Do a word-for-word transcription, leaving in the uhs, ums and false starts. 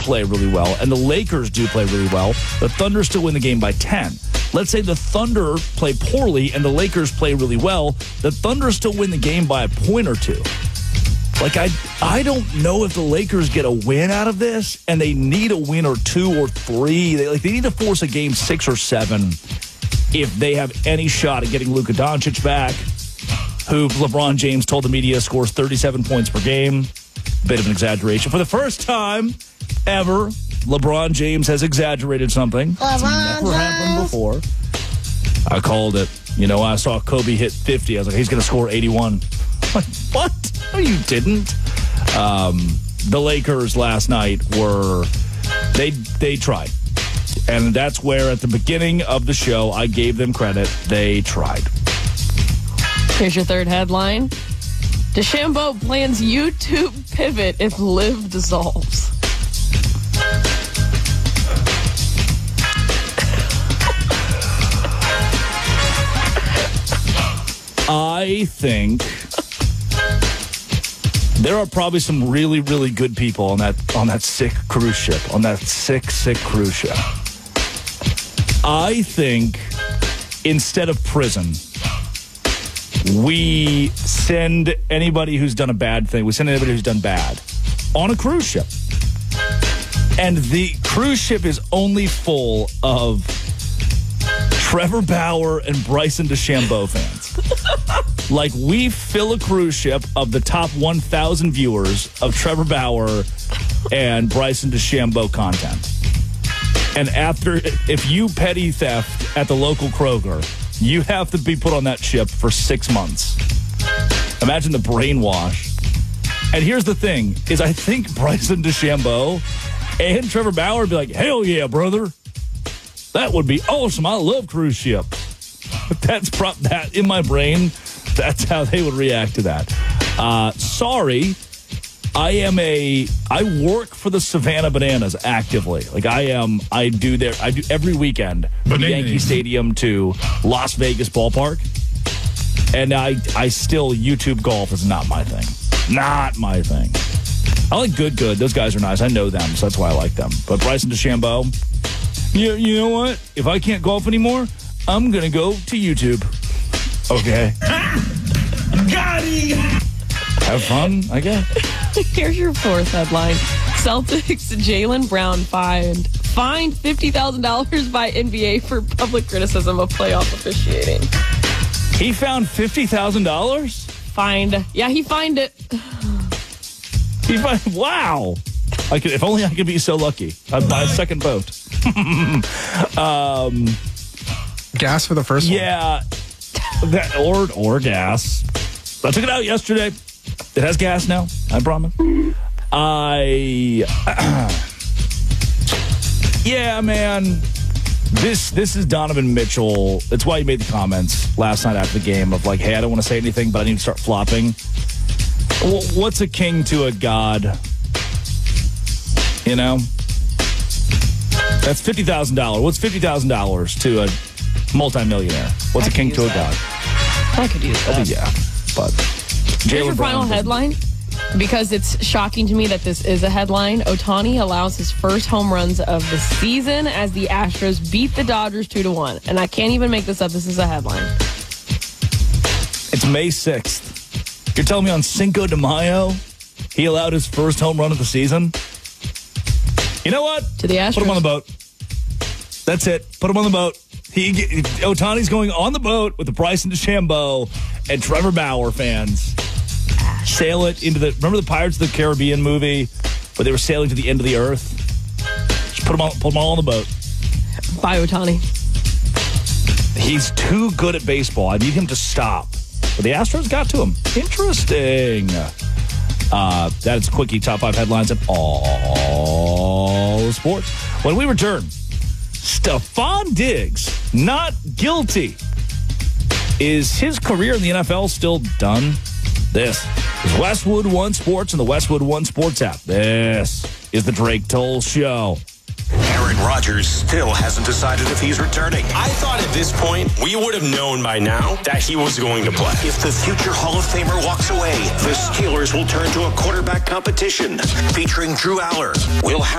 play really well and the Lakers do play really well, the Thunder still win the game by ten. Let's say the Thunder play poorly and the Lakers play really well, the Thunder still win the game by a point or two. Like, I I don't know if the Lakers get a win out of this, and they need a win or two or three. They, like, they need to force a game six or seven if they have any shot at getting Luka Doncic back, who LeBron James told the media scores thirty-seven points per game. Bit of an exaggeration. For the first time ever, LeBron James has exaggerated something. It's never happened before. I called it. You know, I saw Kobe hit fifty. I was like, he's going to score eighty-one. Like, what? No, you didn't. Um, the Lakers last night were, they they tried. And that's where at the beginning of the show, I gave them credit. They tried. Here's your third headline. DeChambeau plans YouTube pivot if Liv dissolves. I think there are probably some really, really good people on that on that sick cruise ship, on that sick, sick cruise ship. I think instead of prison, we send anybody who's done a bad thing, we send anybody who's done bad on a cruise ship. And the cruise ship is only full of Trevor Bauer and Bryson DeChambeau fans. Like, we fill a cruise ship of the top one thousand viewers of Trevor Bauer and Bryson DeChambeau content. And after, if you petty theft at the local Kroger, you have to be put on that ship for six months. Imagine the brainwash. And here's the thing, is I think Bryson DeChambeau and Trevor Bauer would be like, hell yeah, brother. That would be awesome. I love cruise ships. That's pro- that in my brain. That's how they would react to that. Uh, sorry, I am a. I work for the Savannah Bananas actively. Like I am. I do their. I do every weekend from Yankee Stadium to Las Vegas Ballpark, and I. I still YouTube golf is not my thing. Not my thing. I like Good Good. Those guys are nice. I know them, so that's why I like them. But Bryson DeChambeau. You, you know what? If I can't golf anymore, I'm going to go to YouTube. Okay. Got him! Have fun, I guess. Here's your fourth headline. Celtics Jaylen Brown fined fined fifty thousand dollars by N B A for public criticism of playoff officiating. He found fifty thousand dollars? Fined. Yeah, he fined it. He fined, wow. I could, if only I could be so lucky. I'd buy a second boat. um, gas for the first one? Yeah. That, or, or gas. I took it out yesterday. It has gas now, I promise. I... yeah, man. This this is Donovan Mitchell. That's why he made the comments last night after the game of like, hey, I don't want to say anything, but I need to start flopping. What's a king to a god? You know? That's fifty thousand dollars. What's fifty thousand dollars to a multimillionaire? What's I a king to a that. god? I could use that. Oh, yeah, but... Here's your Jaylen final Brown headline. Because it's shocking to me that this is a headline. Ohtani allows his first home runs of the season as the Astros beat the Dodgers two to one. And I can't even make this up. This is a headline. It's May sixth. You're telling me on Cinco de Mayo he allowed his first home run of the season? You know what? To the Astros. Put him on the boat. That's it. Put him on the boat. He Ohtani's going on the boat with the Bryson DeChambeau and Trevor Bauer fans. Sail it into the... Remember the Pirates of the Caribbean movie where they were sailing to the end of the earth? Just put them all, put them all on the boat. Bye, Ohtani. He's too good at baseball. I need him to stop. But the Astros got to him. Interesting. Uh, that is Quickie Top five Headlines of all sports. When we return, Stephon Diggs, not guilty. Is his career in the N F L still done? This is Westwood One Sports and the Westwood One Sports app. This is the Drake Toll Show. Aaron Rodgers still hasn't decided if he's returning. I thought at this point we would have known by now that he was going to play. If the future Hall of Famer walks away, the Steelers will turn to a quarterback competition featuring Drew Aller. Will